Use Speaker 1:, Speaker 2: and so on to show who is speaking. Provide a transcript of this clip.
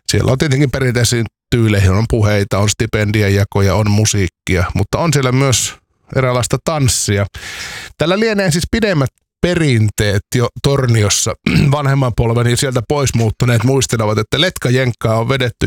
Speaker 1: Siellä on tietenkin perinteisiin tyyleihin, on puheita, on stipendien jakoja, on musiikkia, mutta on siellä myös eräänlaista tanssia. Tällä lienee siis pidemmät perinteet jo Torniossa vanhemman polven ja sieltä pois muuttuneet muistelevat, että letkajenkkaa on vedetty